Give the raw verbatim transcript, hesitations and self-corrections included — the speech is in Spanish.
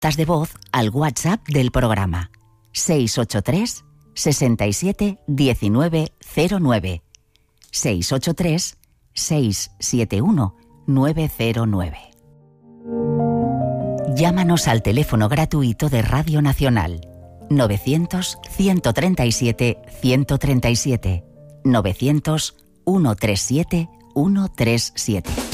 notas de voz al WhatsApp del programa seis ocho tres, seis siete, uno nueve cero nueve seis ocho tres, seis siete uno, nueve cero nueve. Llámanos al teléfono gratuito de Radio Nacional novecientos, ciento treinta y siete, ciento treinta y siete novecientos, ciento treinta y siete, ciento treinta y siete.